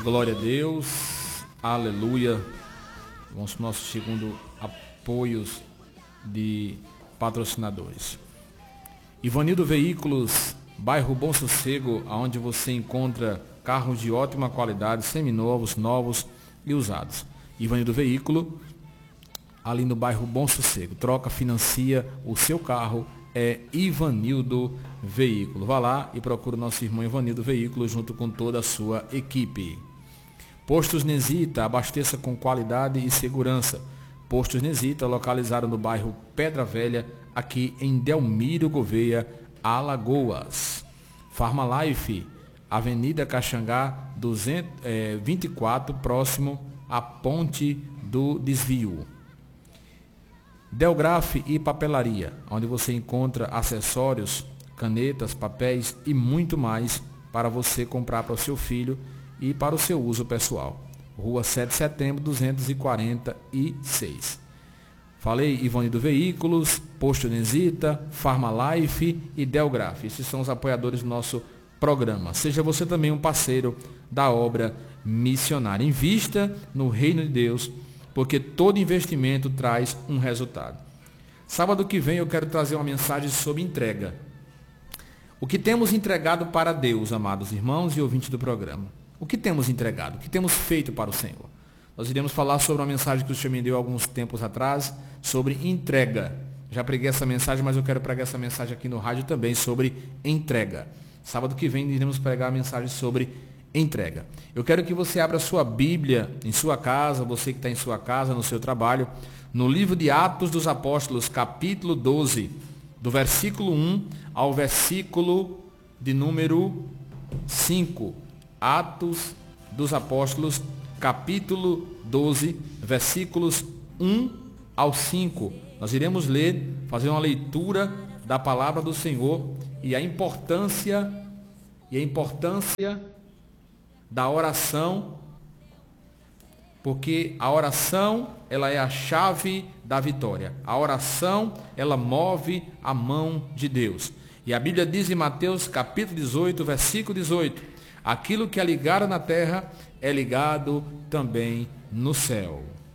Glória a Deus, aleluia. Vamos para o nosso segundo apoios de patrocinadores. Ivanildo Veículos, bairro Bom Sossego, onde você encontra carros de ótima qualidade, seminovos, novos e usados. Ivanildo Veículo, ali no bairro Bom Sossego. Troca, financia o seu carro, é Ivanildo Veículo. Vá lá e procura o nosso irmão Ivanildo Veículo junto com toda a sua equipe. Postos Nesita, abasteça com qualidade e segurança. Postos Nesita, localizado no bairro Pedra Velha, aqui em Delmiro Gouveia, Alagoas. Farmalife, Avenida Caxangá 24, próximo à Ponte do Desvio. Delgraf e Papelaria, onde você encontra acessórios, canetas, papéis e muito mais para você comprar para o seu filho e para o seu uso pessoal. Rua 7 de Setembro, 246. Falei Ivanildo Veículos, Posto Nesita, Farmalife e Delgraf. Esses são os apoiadores do nosso programa. Seja você também um parceiro da obra missionária. Invista no reino de Deus, porque todo investimento traz um resultado. Sábado que vem eu quero trazer uma mensagem sobre entrega. O que temos entregado para Deus, amados irmãos e ouvintes do programa? O que temos entregado? O que temos feito para o Senhor? Nós iremos falar sobre uma mensagem que o Senhor me deu alguns tempos atrás, sobre entrega. Já preguei essa mensagem, mas eu quero pregar essa mensagem aqui no rádio também, sobre entrega. Sábado que vem iremos pregar a mensagem sobre entrega. Eu quero que você abra sua Bíblia em sua casa, você que está em sua casa, no seu trabalho, no livro de Atos dos Apóstolos, capítulo 12, do versículo 1 ao versículo de número 5. Atos dos Apóstolos, capítulo 12, versículos 1 ao 5. Nós iremos ler, fazer uma leitura da palavra do Senhor e a importância da oração, porque a oração, ela é a chave da vitória. A oração, ela move a mão de Deus. E a Bíblia diz em Mateus, capítulo 18, versículo 18, aquilo que é ligado na terra é ligado também no céu.